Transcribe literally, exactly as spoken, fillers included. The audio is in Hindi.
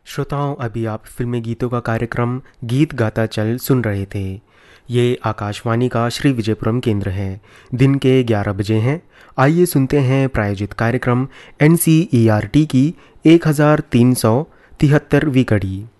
श्रोताओं, अभी आप फिल्मी गीतों का कार्यक्रम गीत गाता चल सुन रहे थे। ये आकाशवाणी का श्री विजयपुरम केंद्र है। दिन के ग्यारह बजे हैं। आइए सुनते हैं प्रायोजित कार्यक्रम N C E R T की एक हज़ार तीन सौ तिहत्तरवीं कड़ी।